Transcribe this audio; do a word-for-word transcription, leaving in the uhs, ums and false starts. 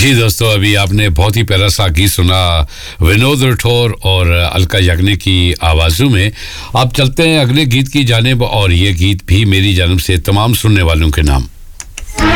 जी दोस्तों, अभी आपने बहुत ही प्यारा सा गीत सुना विनोद राठौर और अलका याग्निक की आवाज़ों में। आप चलते हैं अगले गीत की जानिब, और ये गीत भी मेरी जानब से तमाम सुनने वालों के नाम।